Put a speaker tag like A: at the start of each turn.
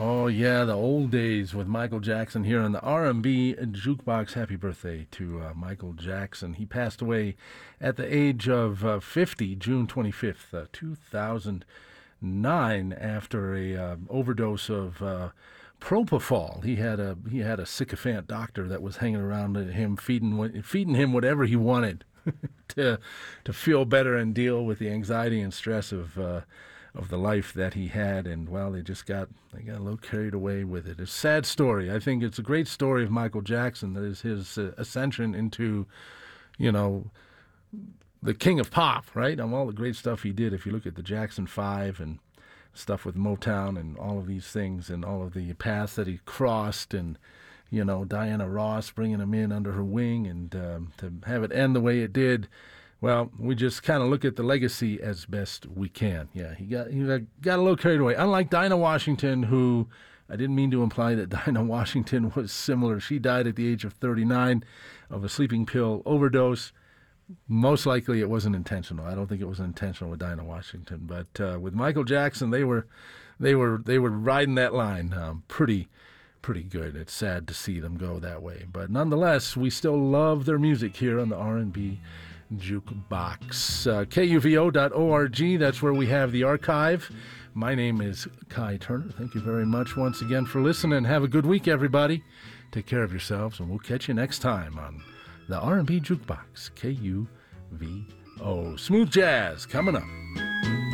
A: Oh yeah, the old days with Michael Jackson here on the R&B Jukebox. Happy birthday to Michael Jackson. He passed away at the age of 50, June 25th, 2009, after a overdose of propofol. He had a sycophant doctor that was hanging around him, feeding him whatever he wanted to feel better and deal with the anxiety and stress of the life that he had, and well, they got a little carried away with it. It's a sad story. I think it's a great story of Michael Jackson. That is his ascension into, the king of pop, right? And all the great stuff he did. If you look at the Jackson 5 and stuff with Motown and all of these things and all of the paths that he crossed, and Diana Ross bringing him in under her wing, and to have it end the way it did. Well, we just kind of look at the legacy as best we can. Yeah, he got a little carried away. Unlike Dinah Washington, who I didn't mean to imply that Dinah Washington was similar. She died at the age of 39 of a sleeping pill overdose. Most likely it wasn't intentional. I don't think it was intentional with Dinah Washington. But with Michael Jackson, they were riding that line pretty good. It's sad to see them go that way. But nonetheless, we still love their music here on the R&B Jukebox. KUVO.org, that's where we have the archive. My name is Kai Turner. Thank you very much once again for listening. Have a good week, everybody. Take care of yourselves, and we'll catch you next time on the R&B Jukebox, KUVO. Smooth jazz coming up.